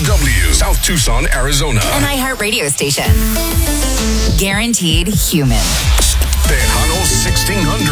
KXOW, South Tucson, Arizona. An iHeartRadio station. Guaranteed human. Tejano 1600.